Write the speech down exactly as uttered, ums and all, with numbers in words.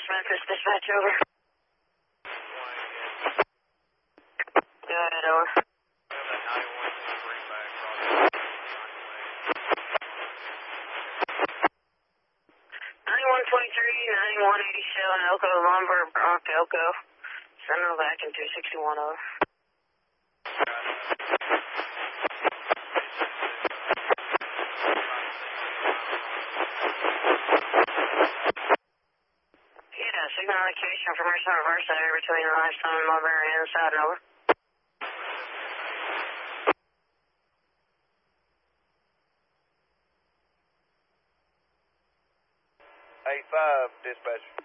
West Memphis, dispatch, over. Go ahead, over. ninety-one twenty-three, ninety-one eighty-seven, Elko Lumber, Bronx, Elko. Send them back in two sixty-one, over. Yeah, signal indication from Mercer reverse area between the Limestone and Mulberry and the side, over. eight five, dispatch.